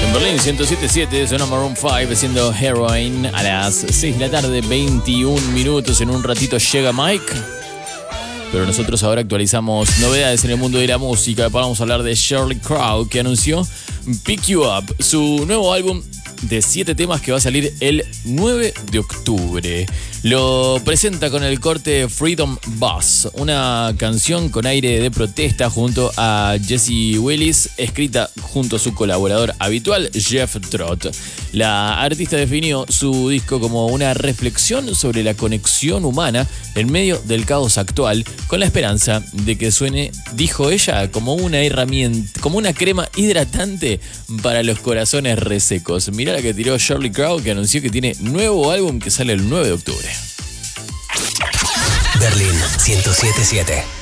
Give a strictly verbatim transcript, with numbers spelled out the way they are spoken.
En Berlín ciento siete punto siete suena Maroon cinco haciendo Heroin a las seis de la tarde, veintiún minutos. En un ratito llega Mike. Pero nosotros ahora actualizamos novedades en el mundo de la música. Vamos a hablar de Sheryl Crow, que anunció Pick You Up, su nuevo álbum de siete temas que va a salir el nueve de octubre. Lo presenta con el corte Freedom Bus, una canción con aire de protesta junto a Jesse Willis, escrita junto a su colaborador habitual Jeff Trott. La artista definió su disco como una reflexión sobre la conexión humana en medio del caos actual, con la esperanza de que suene, dijo ella, como una herramienta, como una crema hidratante para los corazones resecos. Mirá la que tiró Sheryl Crow, que anunció que tiene nuevo álbum que sale el nueve de octubre. Berlín ciento siete punto siete.